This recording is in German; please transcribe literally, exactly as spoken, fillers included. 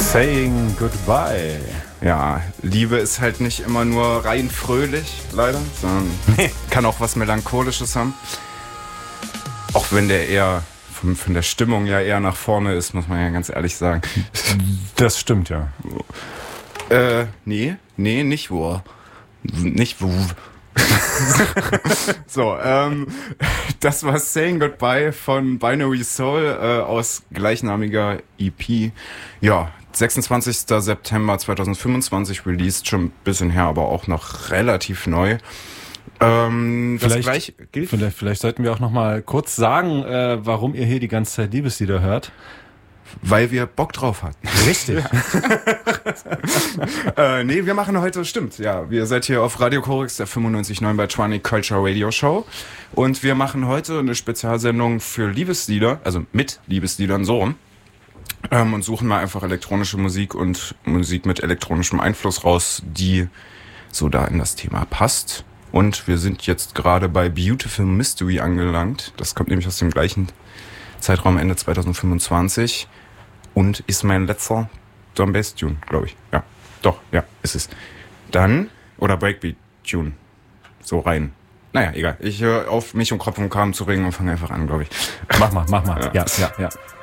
Saying Goodbye. Ja, Liebe ist halt nicht immer nur rein fröhlich, leider, sondern kann auch was Melancholisches haben. Auch wenn der eher von, von der Stimmung ja eher nach vorne ist, muss man ja ganz ehrlich sagen. Das stimmt, ja. Äh, nee, nee, nicht wo. Nicht wo. So, ähm, das war Saying Goodbye von Binary Soul äh, aus gleichnamiger E P. Ja, sechsundzwanzigster September zweitausendfünfundzwanzig released, schon ein bisschen her, aber auch noch relativ neu. Ähm, das vielleicht, gleich gilt. Vielleicht, vielleicht sollten wir auch noch mal kurz sagen, äh, warum ihr hier die ganze Zeit Liebeslieder hört. Weil wir Bock drauf hatten. Richtig. äh, nee, wir machen heute, stimmt, ja. Wir seid hier auf Radio Korax, der fünfundneunzig Komma neun bei Tronic Culture Radio Show. Und wir machen heute eine Spezialsendung für Liebeslieder, also mit Liebesliedern so rum. Ähm, und suchen mal einfach elektronische Musik und Musik mit elektronischem Einfluss raus, die so da in das Thema passt. Und wir sind jetzt gerade bei Beautiful Mystery angelangt. Das kommt nämlich aus dem gleichen Zeitraum, Ende zweitausendfünfundzwanzig. Und ist mein letzter Drum Bass Tune, glaube ich. Ja, doch, ja, ist es. Dann, oder Breakbeat Tune. So rein. Naja, egal. Ich höre auf, mich um Kopf und Kragen zu regen und fange einfach an, glaube ich. Mach mal, mach mal. Ja, ja, ja. ja.